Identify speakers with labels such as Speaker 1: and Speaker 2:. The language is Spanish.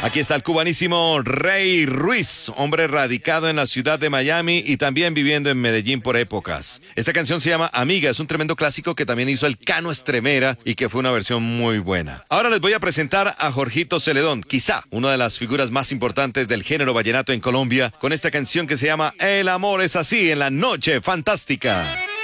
Speaker 1: Aquí está el cubanísimo Rey Ruiz, hombre radicado en la ciudad de Miami y también viviendo en Medellín por épocas. Esta canción se llama Amiga, es un tremendo clásico que también hizo el Cano Estremera y que fue una versión muy buena. Ahora les voy a presentar a Jorgito Celedón, quizá una de las figuras más importantes del género vallenato en Colombia, con esta canción que se llama El amor es así en la noche fantástica.